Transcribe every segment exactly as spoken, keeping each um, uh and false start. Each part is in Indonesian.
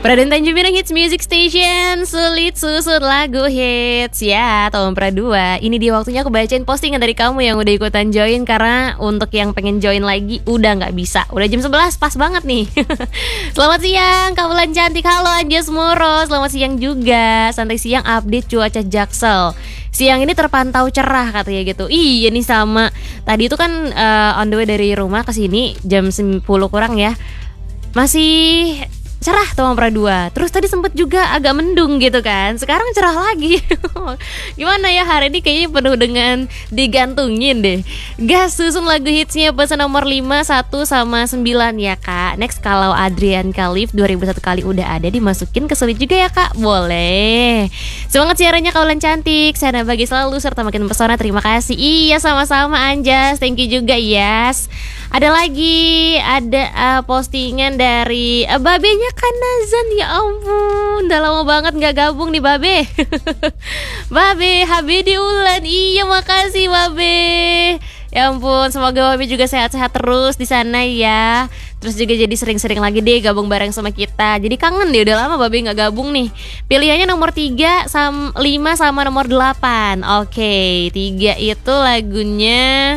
Pradana Tanjung Hits Music Station, sulit susun lagu hits ya, tahun Pradua. Ini dia waktunya aku bacain postingan dari kamu yang udah ikutan join. Karena untuk yang pengen join lagi udah gak bisa. Udah jam sebelas, pas banget nih. Selamat siang, Kak Wulan cantik. Halo Anjas Moro, selamat siang juga. Santai siang, update cuaca Jaksel. Siang ini terpantau cerah katanya gitu. Iya nih sama. Tadi itu kan uh, on the way dari rumah ke sini jam sepuluh kurang ya. Masih cerah Tawang Pradua. Terus tadi sempet juga agak mendung gitu kan. Sekarang cerah lagi. Gimana ya, hari ini kayaknya penuh dengan digantungin deh. Gas, susun lagu hitsnya pesan nomor lima, satu sama sembilan ya Kak. Next kalau Adrian Khalif dua ribu satu kali udah ada, dimasukin ke sulit juga ya Kak. Boleh. Semangat siarannya Kak Wulan cantik. Saya bagi selalu serta makin pesona. Terima kasih. Iya sama-sama Anjas. Thank you juga Yas. Ada lagi, ada uh, postingan dari uh, babenya Kanazan. Ya ampun, udah lama banget gak gabung nih Babe. Babe, Habidi Ulan. Iya makasih Babe. Ya ampun, semoga Babe juga sehat-sehat terus di sana ya. Terus juga jadi sering-sering lagi deh gabung bareng sama kita. Jadi kangen deh, udah lama Babe gak gabung nih. Pilihannya nomor tiga, sam, lima sama nomor delapan. Oke, tiga itu lagunya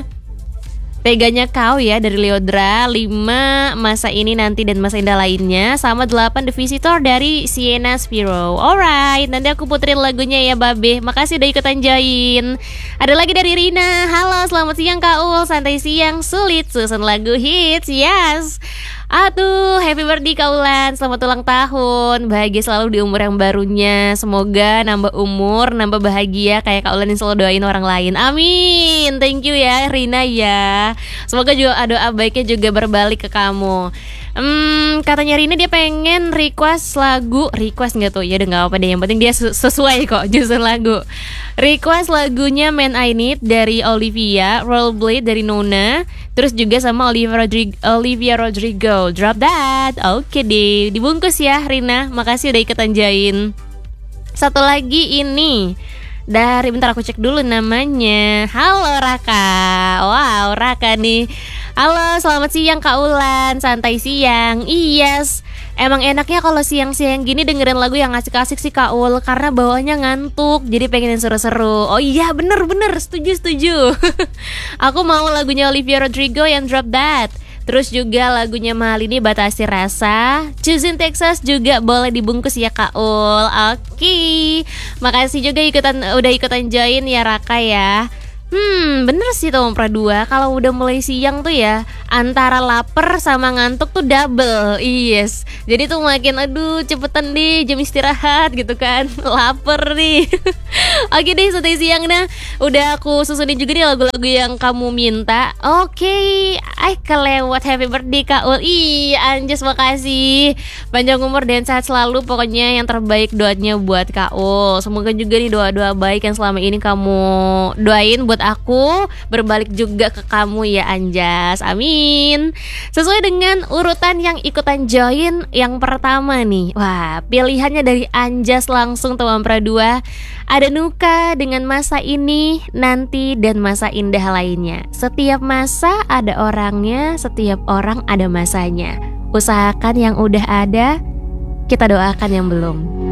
Teganya Kau ya dari Leodra, lima Masa Ini Nanti dan Masa Indah Lainnya, sama delapan The Visitor dari Sienna Spiro. Alright, nanti aku puterin lagunya ya Babe. Makasih udah ikutan join. Ada lagi dari Rina. Halo, selamat siang Kak Ul. Santai siang, sulit susun lagu hits. Yes. Aduh, happy birthday Kak Ulan. Selamat ulang tahun. Bahagia selalu di umur yang barunya. Semoga nambah umur, nambah bahagia kayak Kak Ulan yang selalu doain orang lain. Amin. Thank you ya Rina ya. Semoga juga doa baiknya juga berbalik ke kamu. Hmm, katanya Rina dia pengen request lagu. Request gak tuh? Ya udah gak apa-apa deh. Yang penting dia sesuai kok nyusun lagu. Request lagunya Man I Need dari Olivia, Rollerblade dari Nona, terus juga sama Olivia Rodrigo, Olivia Rodrigo, Drop That. Oke deh, dibungkus ya Rina. Makasih udah ikutan join. Satu lagi ini dari, bentar aku cek dulu namanya. Halo Raka. Wow, Raka nih. Halo, selamat siang Kak Ulan. Santai siang. Yes. Emang enaknya kalau siang-siang gini dengerin lagu yang asik-asik sih Kak Ul, karena bawaannya ngantuk, jadi pengen yang seru-seru. Oh iya, bener-bener, setuju-setuju. Aku mau lagunya Olivia Rodrigo yang Drop That. Terus juga lagunya Mahalini Batasi Rasa, Choosing Texas juga boleh dibungkus ya Kak Ul. Oke, makasih juga ikutan udah ikutan join ya Raka ya. Hmm, bener sih Tawang Pradua. Kalau udah mulai siang tuh ya, antara lapar sama ngantuk tuh double. Yes. Jadi tuh makin aduh cepetan deh jam istirahat gitu kan. Lapar nih. Oke deh, santai siang dah. Udah aku susunin juga nih lagu-lagu yang kamu minta. Oke, ay kelewat happy birthday Kak Ul. Ih, Anjas makasih. Panjang umur dan sehat selalu. Pokoknya yang terbaik doanya buat Kak Ul. Semoga juga nih doa-doa baik yang selama ini kamu doain buat aku berbalik juga ke kamu ya Anjas. Amin. Sesuai dengan urutan yang ikutan join yang pertama nih. Wah, pilihannya dari Anjas langsung Tawang Pradua. Ada Nuka dengan Masa Ini, Nanti dan Masa Indah Lainnya. Setiap masa ada orangnya, setiap orang ada masanya. Usahakan yang udah ada, kita doakan yang belum.